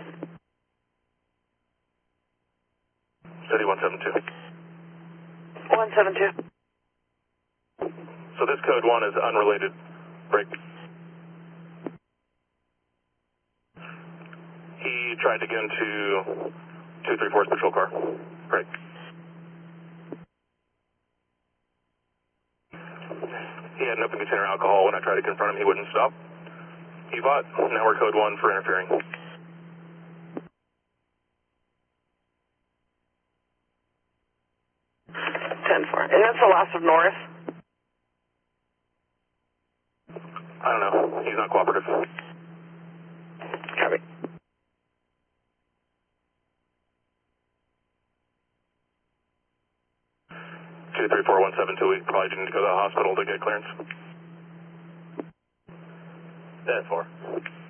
City 172. 172. So this code 1 is unrelated. Break. He tried to get into 234's patrol car. Break. He had an open container alcohol. When I tried to confront him, he wouldn't stop. He fought. Now we're code 1 for interfering. 10-4. And that's the last of Norris? I don't know. He's not cooperative. Copy. 234-172. We probably need to go to the hospital to get clearance. 10-4.